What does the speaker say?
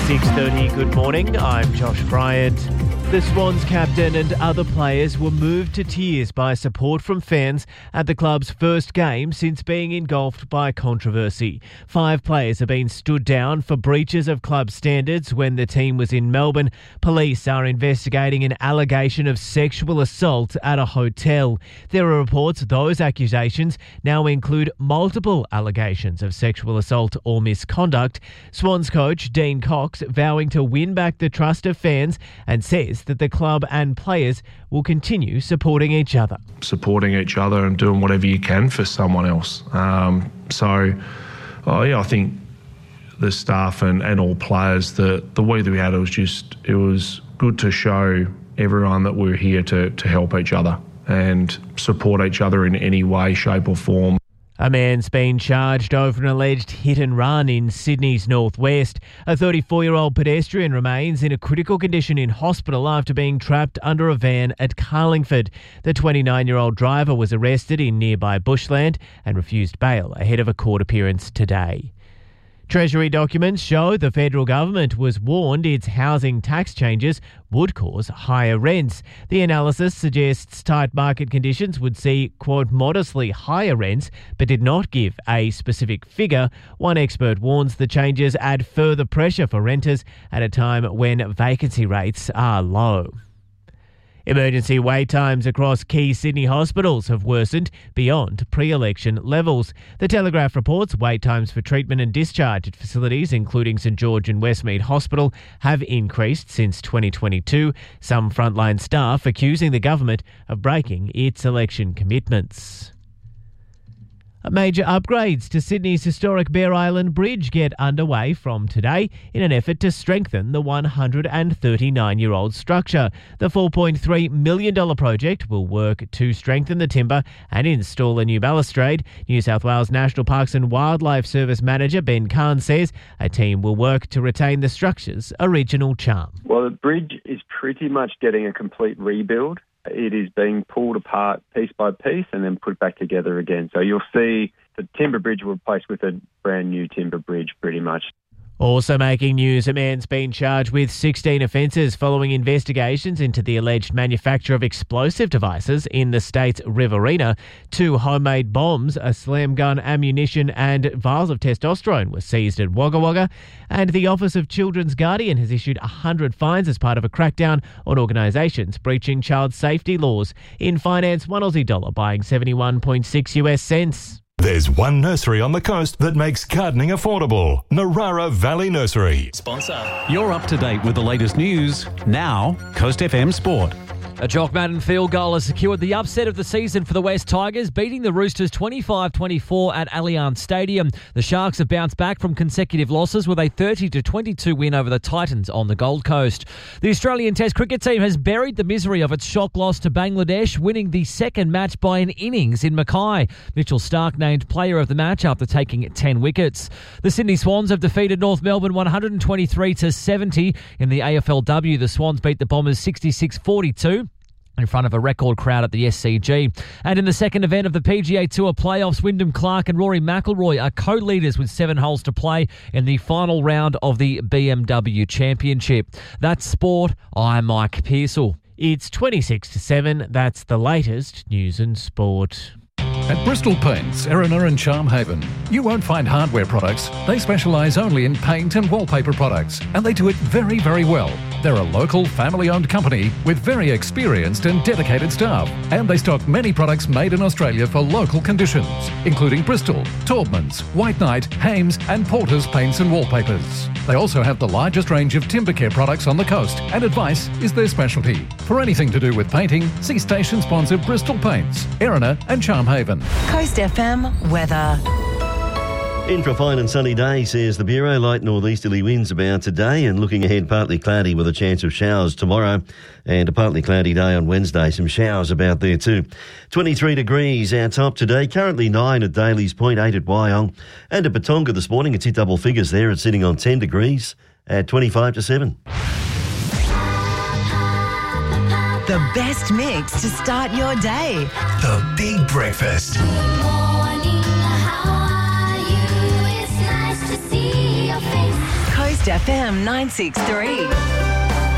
6:30, good morning. I'm Josh Bryant. The Swans captain and other players were moved to tears by support from fans at the club's first game since being engulfed by controversy. 5 players have been stood down for breaches of club standards when the team was in Melbourne. Police are investigating an allegation of sexual assault at a hotel. There are reports those accusations now include multiple allegations of sexual assault or misconduct. Swans coach Dean Cox vowing to win back the trust of fans and says that the club and players will continue supporting each other. Supporting each other and doing whatever you can for someone else. I think the staff and all players, the week that we had, it was good to show everyone that we're here to help each other and support each other in any way, shape or form. A man's been charged over an alleged hit and run in Sydney's northwest. A 34-year-old pedestrian remains in a critical condition in hospital after being trapped under a van at Carlingford. The 29-year-old driver was arrested in nearby bushland and refused bail ahead of a court appearance today. Treasury documents show the federal government was warned its housing tax changes would cause higher rents. The analysis suggests tight market conditions would see, quote, modestly higher rents, but did not give a specific figure. One expert warns the changes add further pressure for renters at a time when vacancy rates are low. Emergency wait times across key Sydney hospitals have worsened beyond pre-election levels. The Telegraph reports wait times for treatment and discharge at facilities including St George and Westmead Hospital have increased since 2022. Some frontline staff accusing the government of breaking its election commitments. Major upgrades to Sydney's historic Bear Island Bridge get underway from today in an effort to strengthen the 139-year-old structure. The $4.3 million project will work to strengthen the timber and install a new balustrade. New South Wales National Parks and Wildlife Service Manager Ben Kahn says a team will work to retain the structure's original charm. Well, the bridge is pretty much getting a complete rebuild. It is being pulled apart piece by piece and then put back together again. So you'll see the timber bridge replaced with a brand new timber bridge pretty much. Also making news, a man's been charged with 16 offences following investigations into the alleged manufacture of explosive devices in the state's Riverina. 2 homemade bombs, a slam gun, ammunition and vials of testosterone were seized at Wagga Wagga. And the Office of Children's Guardian has issued 100 fines as part of a crackdown on organisations breaching child safety laws. In finance, one Aussie dollar buying 71.6 US cents. There's one nursery on the coast that makes gardening affordable. Narara Valley Nursery. Sponsor. You're up to date with the latest news. Now, Coast FM Sport. A Jock Madden field goal has secured the upset of the season for the West Tigers, beating the Roosters 25-24 at Allianz Stadium. The Sharks have bounced back from consecutive losses with a 30-22 win over the Titans on the Gold Coast. The Australian Test cricket team has buried the misery of its shock loss to Bangladesh, winning the second match by an innings in Mackay. Mitchell Starc named player of the match after taking 10 wickets. The Sydney Swans have defeated North Melbourne 123-70 in the AFLW. The Swans beat the Bombers 66-42. In front of a record crowd at the SCG. And in the second event of the PGA Tour playoffs, Wyndham Clark and Rory McIlroy are co-leaders with 7 holes to play in the final round of the BMW Championship. That's sport. I'm Mike Pearsall. It's 26-7. That's the latest news and sport. At Bristol Paints, Erina and Charmhaven, you won't find hardware products. They specialise only in paint and wallpaper products, and they do it very, very well. They're a local, family-owned company with very experienced and dedicated staff, and they stock many products made in Australia for local conditions, including Bristol, Taubmans, White Knight, Hames and Porter's paints and wallpapers. They also have the largest range of timber care products on the coast, and advice is their specialty. For anything to do with painting, see station sponsor Bristol Paints, Erina and Charmhaven. Coast FM weather. In for a fine and sunny day, says the Bureau. Light northeasterly winds about today and looking ahead partly cloudy with a chance of showers tomorrow and a partly cloudy day on Wednesday. Some showers about there too. 23 degrees our top today. Currently 9 at Daly's Point, 8 at Wyong. And at Patonga this morning, it's hit double figures there. It's sitting on 10 degrees at 25-7. The best mix to start your day. The Big Breakfast. Coast FM 963.